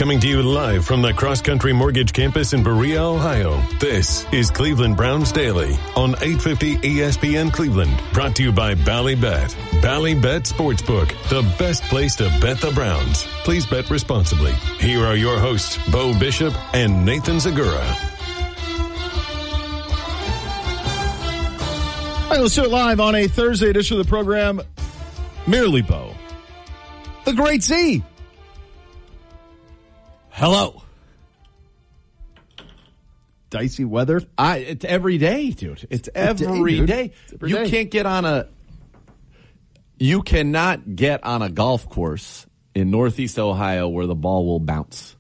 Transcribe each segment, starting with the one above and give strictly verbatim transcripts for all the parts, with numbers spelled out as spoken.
Coming to you live from the Cross Country Mortgage Campus in Berea, Ohio. This is Cleveland Browns Daily on eight fifty E S P N Cleveland. Brought to you by Ballybet. Ballybet Sportsbook, the best place to bet the Browns. Please bet responsibly. Here are your hosts, Bo Bishop and Nathan Zagura. All right, let's do it live on a Thursday edition of the program. Merely Bo. The Great Z. Hello. Dicey weather. I it's every day, dude. It's every day. day. It's every you day. can't get on a you cannot get on a golf course in Northeast Ohio where the ball will bounce.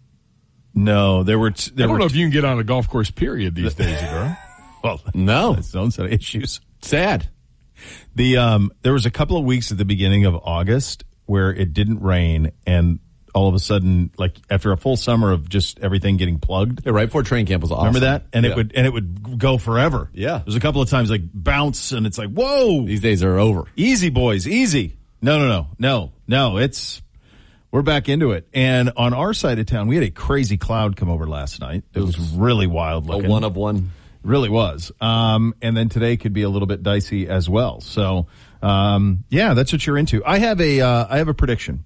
No, there were t- there I don't were know if t- you can get on a golf course period these days, girl. well, No. its own set of issues. Sad. The um there was a couple of weeks at the beginning of August where it didn't rain, and all of a sudden, like after a full summer of just everything getting plugged. Yeah, right before training camp was awesome. Remember that? And Yeah. it would and it would go forever. Yeah. There's a couple of times like bounce and it's like, whoa. These days are over. Easy, boys, easy. No, no, no, no, no. It's we're back into it. And on our side of town, we had a crazy cloud come over last night. It was really wild A looking. one of one. Really was. Um, and then today could be a little bit dicey as well. So, um, yeah, that's what you're into. I have a uh, I have a prediction.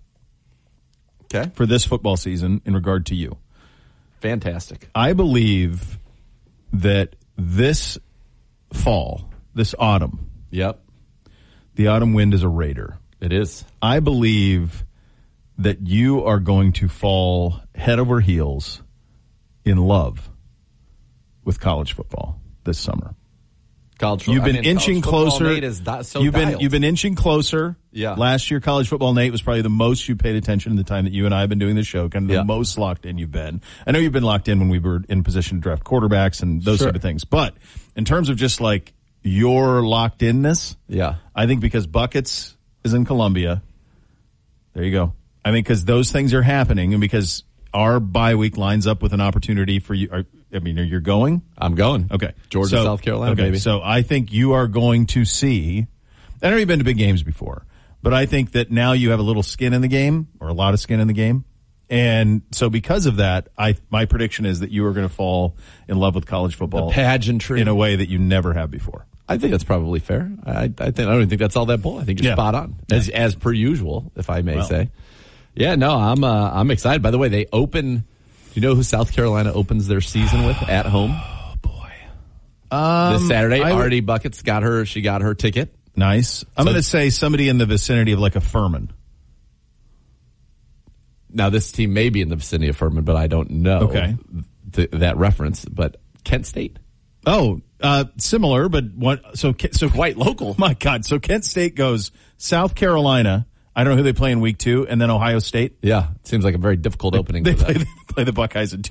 Okay. For this football season in regard to you. Fantastic. I believe that this fall, this autumn, Yep. the autumn wind is a Raider. It is. I believe that you are going to fall head over heels in love with college football this summer. College You've been I mean, inching college football, closer. Nate, is di- so you've been dialed. you've been inching closer. Yeah. Last year, college football, Nate, was probably the most you paid attention in the time that you and I have been doing this show. Kind of Yeah. the most locked in you've been. I know you've been locked in when we were in position to draft quarterbacks and those Sure. sort of things. But in terms of just like your locked inness, Yeah. I think because Buckets is in Columbia. There you go. I think because those things are happening, and because our bye week lines up with an opportunity for you. Are, I mean, are you going? I'm going. Okay. Georgia, So- South Carolina, okay, baby. So I think you are going to see, I know you've been to big games before, but I think that now you have a little skin in the game, or a lot of skin in the game. And so because of that, I my prediction is that you are going to fall in love with college football The pageantry. in a way that you never have before. I think that's probably fair. I, I think I don't even think that's all that bull. I think you're Yeah. spot on, as as per usual, if I may Well. say. Yeah, no, I'm uh, I'm excited. By the way, they open. Do you know who South Carolina opens their season with at home Oh, boy. Um, this Saturday? I would- Artie Buckets got her. She got her ticket. Nice. I'm So- going to say somebody in the vicinity of like a Furman. Now, this team may be in the vicinity of Furman, but I don't know Okay. th- that reference. But Kent State, Oh, uh, similar, but what? So, so quite local. My God. So Kent State goes South Carolina. I don't know who they play in week two, and then Ohio State. Yeah, it seems like a very difficult opening. They for play, them. they play the Buckeyes in two